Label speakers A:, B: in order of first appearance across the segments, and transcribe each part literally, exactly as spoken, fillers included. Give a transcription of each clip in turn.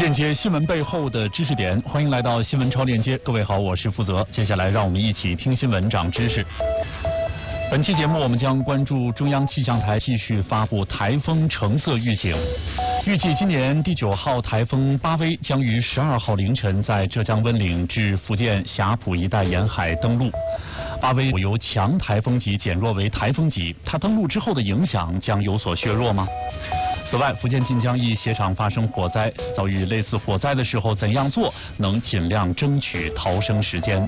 A: 链接新闻背后的知识点，欢迎来到新闻超链接。各位好，我是负责。接下来让我们一起听新闻长知识。本期节目我们将关注中央气象台继续发布台风橙色预警，预计今年第九号台风巴威将于十二号凌晨在浙江温岭至福建霞浦一带沿海登陆。巴威由强台风级减弱为台风级，它登陆之后的影响将有所削弱吗？此外，福建晋江一鞋厂发生火灾，遭遇类似火灾的时候怎样做能尽量争取逃生时间？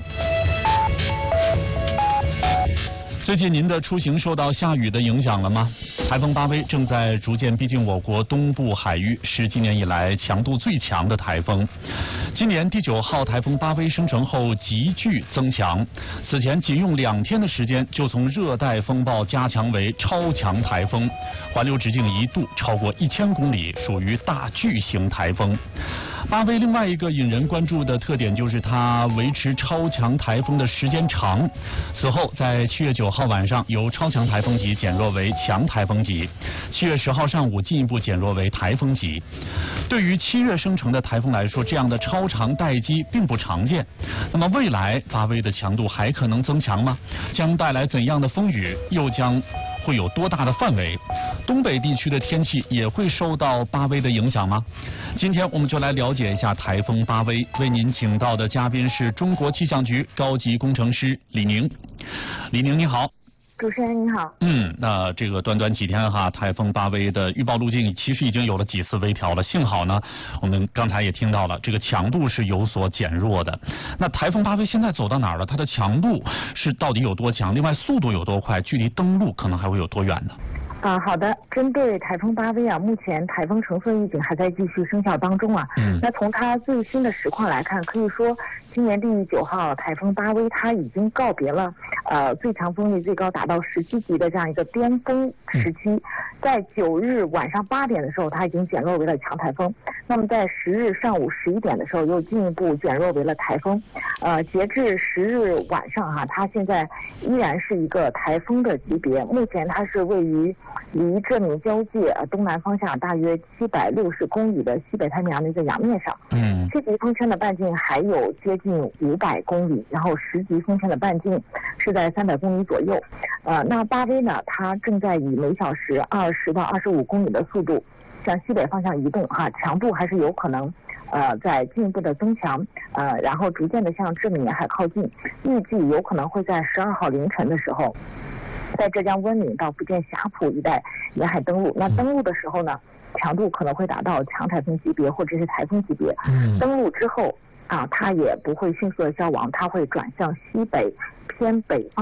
A: 最近您的出行受到下雨的影响了吗？台风巴威正在逐渐逼近我国东部海域，是今年以来强度最强的台风。今年第九号台风巴威生成后急剧增强，此前仅用两天的时间就从热带风暴加强为超强台风，环流直径一度超过一千公里，属于大巨型台风。巴威另外一个引人关注的特点就是它维持超强台风的时间长，此后在七月九号晚上由超强台风级减弱为强台风级，七月十号上午进一步减弱为台风级。对于七月生成的台风来说，这样的超长待机并不常见。那么未来巴威的强度还可能增强吗？将带来怎样的风雨？又将会有多大的范围？东北地区的天气也会受到巴威的影响吗？今天我们就来了解一下台风巴威。为您请到的嘉宾是中国气象局高级工程师李宁。李宁你好。
B: 主持人你好。
A: 嗯，那这个短短几天哈，台风巴威的预报路径其实已经有了几次微调了。幸好呢，我们刚才也听到了，这个强度是有所减弱的。那台风巴威现在走到哪儿了？它的强度是到底有多强？另外速度有多快？距离登陆可能还会有多远呢？
B: 啊，好的。针对台风巴威啊，目前台风橙色预警还在继续生效当中啊。嗯。那从它最新的实况来看，可以说今年第九号台风巴威它已经告别了呃最强风力最高达到十七级的这样一个巅峰时期，嗯、在九日晚上八点的时候，它已经减弱为了强台风。那么在十日上午十一点的时候，又进一步减弱为了台风。呃，截至十日晚上哈、啊，它现在依然是一个台风的级别。目前它是位于离浙闽交界呃东南方向大约七百六十公里的西北太平洋的一个洋面上。嗯。七级风圈的半径还有接近五百公里，然后十级风圈的半径是在三百公里左右。呃，那巴威呢，它正在以每小时二十到二十五公里的速度向西北方向移动哈，强度还是有可能呃在进一步的增强，呃，然后逐渐的向浙闽沿海靠近，预计有可能会在十二号凌晨的时候，在浙江温岭到福建霞浦一带沿海登陆。那登陆的时候呢，强度可能会达到强台风级别或者是台风级别。嗯。登陆之后啊，它也不会迅速的消亡，它会转向西北偏北方